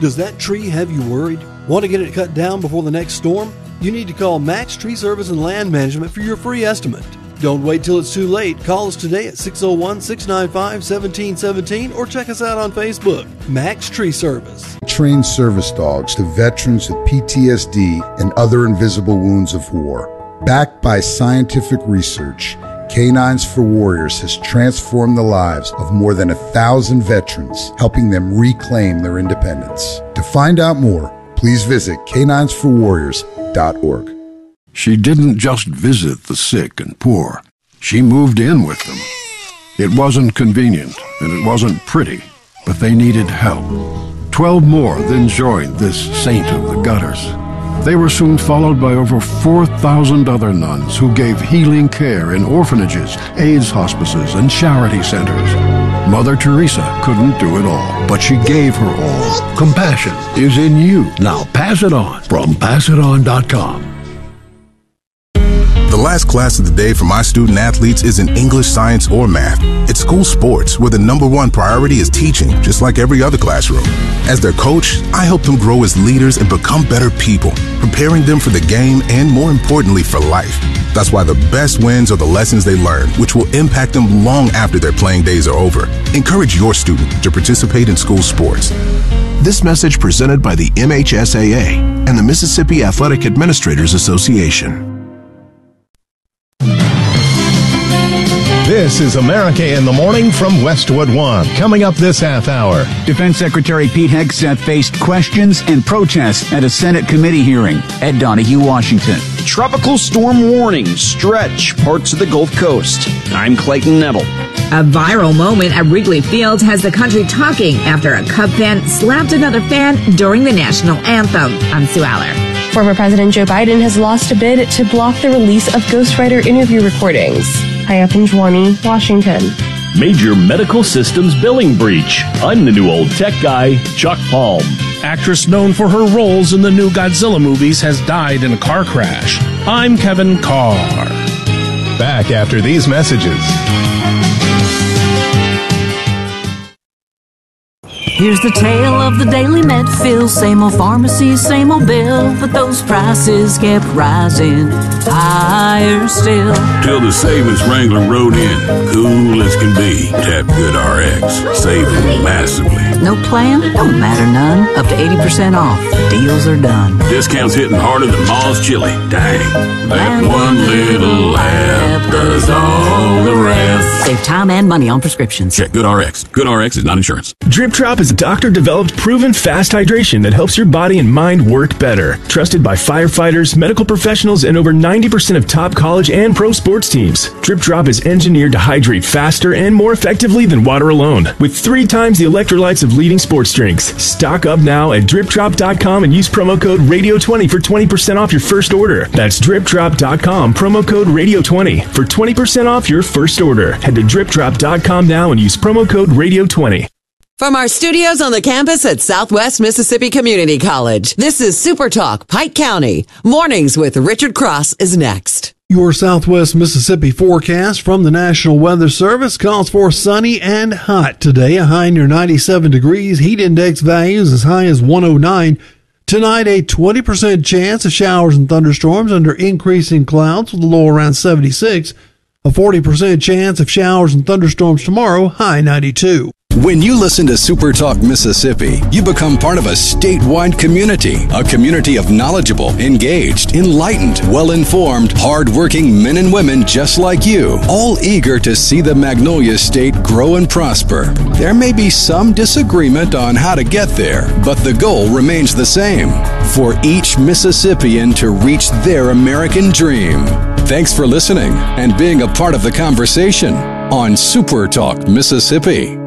Does that tree have you worried? Want to get it cut down before the next storm? You need to call Max Tree Service and Land Management for your free estimate. Don't wait till it's too late. Call us today at 601-695-1717 or check us out on Facebook. Max Tree Service. Train service dogs to veterans with PTSD and other invisible wounds of war. Backed by scientific research, Canines for Warriors has transformed the lives of more than 1,000 veterans, helping them reclaim their independence. To find out more, please visit caninesforwarriors.org. She didn't just visit the sick and poor. She moved in with them. It wasn't convenient, and it wasn't pretty, but they needed help. 12 more then joined this saint of the gutters. They were soon followed by over 4,000 other nuns who gave healing care in orphanages, AIDS hospices, and charity centers. Mother Teresa couldn't do it all, but she gave her all. Compassion is in you. Now pass it on from passiton.com. The last class of the day for my student athletes isn't English, science, or math. It's school sports, where the #1 priority is teaching, just like every other classroom. As their coach, I help them grow as leaders and become better people, preparing them for the game and, more importantly, for life. That's why the best wins are the lessons they learn, which will impact them long after their playing days are over. Encourage your student to participate in school sports. This message presented by the MHSAA and the Mississippi Athletic Administrators Association. This is America in the Morning from Westwood One. Coming up this half hour. Defense Secretary Pete Hegseth faced questions and protests at a Senate committee hearing. Ed Donahue, Washington. Tropical storm warnings stretch parts of the Gulf Coast. I'm Clayton Neville. A viral moment at Wrigley Field has the country talking after a Cub fan slapped another fan during the national anthem. I'm Sue Aller. Former President Joe Biden has lost a bid to block the release of ghostwriter interview recordings. Hi up in Jwanee, Washington. Major medical systems billing breach. I'm the new old tech guy, Chuck Palm. Actress known for her roles in the new Godzilla movies has died in a car crash. I'm Kevin Carr. Back after these messages. Here's the tale of the daily Medfield. Same old pharmacy, same old bill, but those prices kept rising higher still. Till the savings Wrangler rode in, cool as can be. Tap GoodRx, saving massively. No plan? Don't matter none. Up to 80% off. Deals are done. Discounts hitting harder than Ma's chili. Dang, that one little laugh does all the rest. Save time and money on prescriptions. Check GoodRx. GoodRx is not insurance. Drip Drop is doctor-developed, proven fast hydration that helps your body and mind work better. Trusted by firefighters, medical professionals, and over 90% of top college and pro sports teams. Drip Drop is engineered to hydrate faster and more effectively than water alone, with 3 times the electrolytes of leading sports drinks. Stock up now at dripdrop.com and use promo code RADIO20 for 20% off your first order. That's dripdrop.com, promo code RADIO20 for 20% off your first order. Head to dripdrop.com now and use promo code RADIO20. From our studios on the campus at Southwest Mississippi Community College, this is Super Talk, Pike County. Mornings with Richard Cross is next. Your Southwest Mississippi forecast from the National Weather Service calls for sunny and hot today, a high near 97 degrees, heat index values as high as 109. Tonight, a 20% chance of showers and thunderstorms under increasing clouds with a low around 76. A 40% chance of showers and thunderstorms tomorrow, high 92. When you listen to Super Talk Mississippi, you become part of a statewide community, a community of knowledgeable, engaged, enlightened, well-informed, hard-working men and women just like you, all eager to see the Magnolia State grow and prosper. There may be some disagreement on how to get there, but the goal remains the same, for each Mississippian to reach their American dream. Thanks for listening and being a part of the conversation on Super Talk Mississippi.